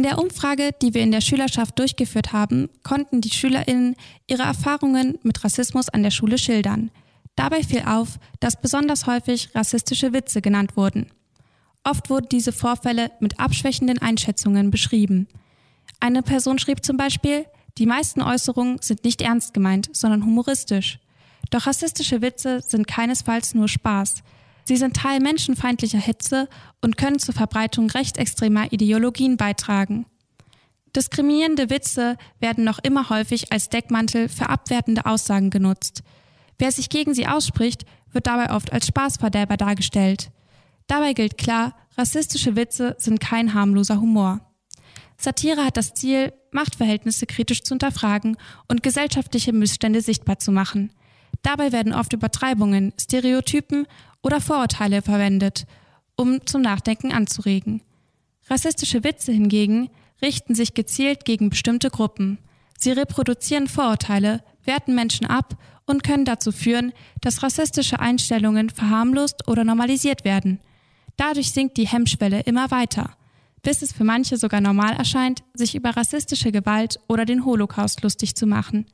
der Umfrage, die wir in der Schülerschaft durchgeführt haben, konnten die SchülerInnen ihre Erfahrungen mit Rassismus an der Schule schildern. Dabei fiel auf, dass besonders häufig rassistische Witze genannt wurden. Oft wurden diese Vorfälle mit abschwächenden Einschätzungen beschrieben. Eine Person schrieb zum Beispiel: Die meisten Äußerungen sind nicht ernst gemeint, sondern humoristisch. Doch rassistische Witze sind keinesfalls nur Spaß. Sie sind Teil menschenfeindlicher Hetze und können zur Verbreitung rechtsextremer Ideologien beitragen. Diskriminierende Witze werden noch immer häufig als Deckmantel für abwertende Aussagen genutzt. Wer sich gegen sie ausspricht, wird dabei oft als Spaßverderber dargestellt. Dabei gilt klar, rassistische Witze sind kein harmloser Humor. Satire hat das Ziel, Machtverhältnisse kritisch zu hinterfragen und gesellschaftliche Missstände sichtbar zu machen. Dabei werden oft Übertreibungen, Stereotypen oder Vorurteile verwendet, um zum Nachdenken anzuregen. Rassistische Witze hingegen richten sich gezielt gegen bestimmte Gruppen. Sie reproduzieren Vorurteile, werten Menschen ab und können dazu führen, dass rassistische Einstellungen verharmlost oder normalisiert werden. Dadurch sinkt die Hemmschwelle immer weiter, bis es für manche sogar normal erscheint, sich über rassistische Gewalt oder den Holocaust lustig zu machen.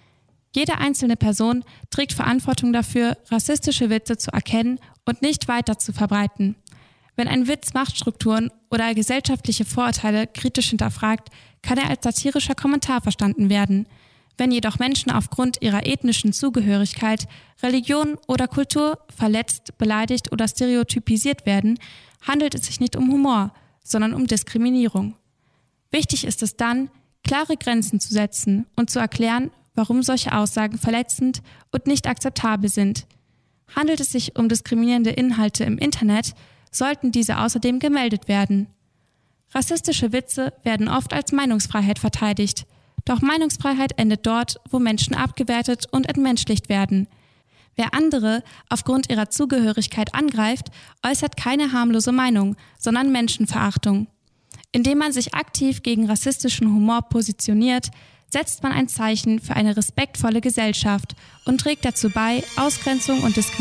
Jede einzelne Person trägt Verantwortung dafür, rassistische Witze zu erkennen und nicht weiter zu verbreiten. Wenn ein Witz Machtstrukturen oder gesellschaftliche Vorurteile kritisch hinterfragt, kann er als satirischer Kommentar verstanden werden. Wenn jedoch Menschen aufgrund ihrer ethnischen Zugehörigkeit, Religion oder Kultur verletzt, beleidigt oder stereotypisiert werden, handelt es sich nicht um Humor, sondern um Diskriminierung. Wichtig ist es dann, klare Grenzen zu setzen und zu erklären, warum solche Aussagen verletzend und nicht akzeptabel sind. Handelt es sich um diskriminierende Inhalte im Internet, sollten diese außerdem gemeldet werden. Rassistische Witze werden oft als Meinungsfreiheit verteidigt. Doch Meinungsfreiheit endet dort, wo Menschen abgewertet und entmenschlicht werden. Wer andere aufgrund ihrer Zugehörigkeit angreift, äußert keine harmlose Meinung, sondern Menschenverachtung. Indem man sich aktiv gegen rassistischen Humor positioniert, setzt man ein Zeichen für eine respektvolle Gesellschaft und trägt dazu bei, Ausgrenzung und Diskriminierung